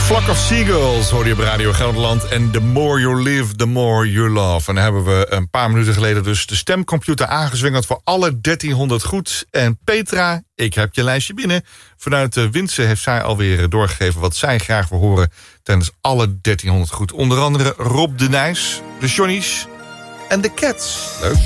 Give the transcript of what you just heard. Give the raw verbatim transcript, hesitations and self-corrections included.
Flock of Seagulls hoorde je op Radio Gelderland. En The More You Live, The More You Love. En dan hebben we een paar minuten geleden dus de stemcomputer aangezwengeld voor alle dertienhonderd goed. En Petra, ik heb je lijstje binnen. Vanuit de Winsen heeft zij alweer doorgegeven wat zij graag wil horen tijdens alle dertienhonderd goed. Onder andere Rob de Nijs, de Johnny's en de Cats. Leuk.